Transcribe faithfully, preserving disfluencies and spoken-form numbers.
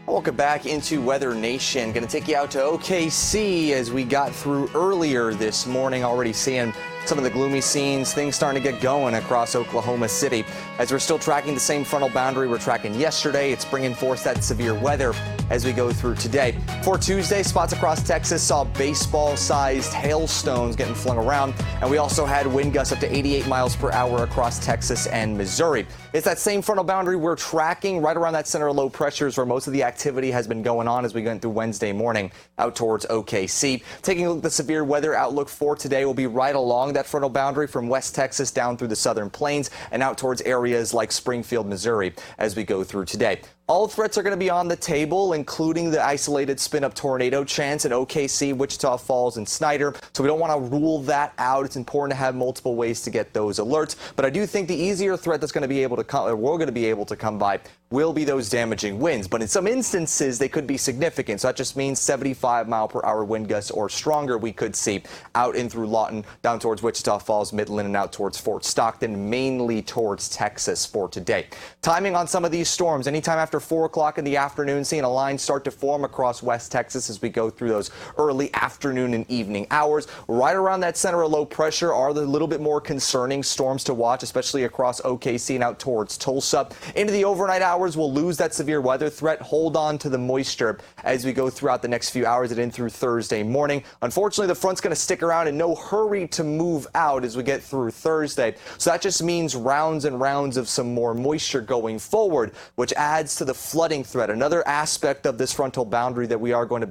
Welcome back into Weather Nation. Going to take you out to O K C as we got through earlier this morning, already seeing some of the gloomy scenes, things starting to get going across Oklahoma City. As we're still tracking the same frontal boundary we're tracking yesterday, it's bringing forth that severe weather as we go through today. For Tuesday, spots across Texas saw baseball-sized hailstones getting flung around, and we also had wind gusts up to eighty-eight miles per hour across Texas and Missouri. It's that same frontal boundary we're tracking right around that center of low pressures where most of the activity has been going on as we go through Wednesday morning out towards O K C. Taking a look at the severe weather outlook for today, will be right along that frontal boundary from West Texas down through the southern plains and out towards areas like Springfield, Missouri as we go through today. All threats are going to be on the table, including the isolated spin-up tornado chance in O K C, Wichita Falls, and Snyder. So we don't want to rule that out. It's important to have multiple ways to get those alerts. But I do think the easier threat that's going to be able to come, or we're going to be able to come by, will be those damaging winds. But in some instances, they could be significant. So that just means seventy-five mile per hour wind gusts or stronger we could see out in through Lawton, down towards Wichita Falls, Midland, and out towards Fort Stockton, mainly towards Texas for today. Timing on some of these storms, anytime after four o'clock in the afternoon, seeing a line start to form across West Texas as we go through those early afternoon and evening hours. Right around that center of low pressure are the little bit more concerning storms to watch, especially across O K C and out towards Tulsa. Into the overnight hours, we'll lose that severe weather threat. Hold on to the moisture as we go throughout the next few hours and in through Thursday morning. Unfortunately, the front's going to stick around in no hurry to move out as we get through Thursday. So that just means rounds and rounds of some more moisture going forward, which adds to the flooding threat. Another aspect of this frontal boundary that we are going to